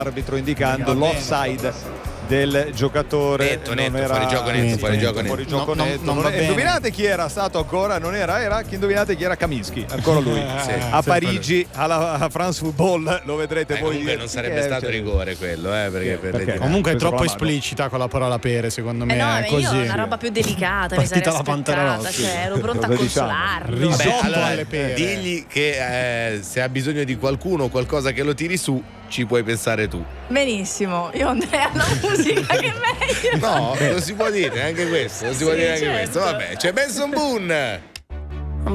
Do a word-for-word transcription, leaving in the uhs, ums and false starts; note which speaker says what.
Speaker 1: arbitro indicando l'offside del giocatore.
Speaker 2: Netto, netto,
Speaker 1: non era
Speaker 2: fuori gioco netto, fuori gioco netto.
Speaker 1: Fuori gioco
Speaker 3: No,
Speaker 1: netto.
Speaker 3: non- non
Speaker 1: Non
Speaker 3: va
Speaker 1: è-
Speaker 3: bene.
Speaker 1: indovinate chi era stato ancora? Non era, era chi indovinate chi era Kaminsky, ancora lui.
Speaker 2: Sì,
Speaker 1: a
Speaker 2: sempre
Speaker 1: Parigi, alla a France Football, lo vedrete
Speaker 2: Eh,
Speaker 1: voi.
Speaker 2: comunque
Speaker 1: dire
Speaker 2: non
Speaker 1: chi
Speaker 2: sarebbe
Speaker 1: è,
Speaker 2: stato
Speaker 1: cioè-
Speaker 2: rigore quello, eh, perché, per
Speaker 1: perché?
Speaker 2: le-
Speaker 3: Comunque è
Speaker 1: Preso
Speaker 3: troppo
Speaker 1: con la mano.
Speaker 3: esplicita con la parola pere, secondo me.
Speaker 4: Eh no,
Speaker 3: è
Speaker 4: ma
Speaker 3: così.
Speaker 4: io una roba più delicata mi sarei
Speaker 3: Partita la Pantera
Speaker 4: aspettata,
Speaker 3: Rossa.
Speaker 4: cioè ero pronta a
Speaker 1: Cosa diciamo?
Speaker 4: consolarlo.
Speaker 3: Risotto
Speaker 2: Vabbè, allora,
Speaker 3: alle pere.
Speaker 2: digli che eh, se ha bisogno di qualcuno o qualcosa che lo tiri su, ci puoi pensare tu.
Speaker 4: Benissimo, io andrei alla musica che è meglio.
Speaker 2: No, lo si può dire anche questo, lo si può
Speaker 4: Sì,
Speaker 2: dire anche
Speaker 4: certo.
Speaker 2: questo. Vabbè, c'è Benson Boone.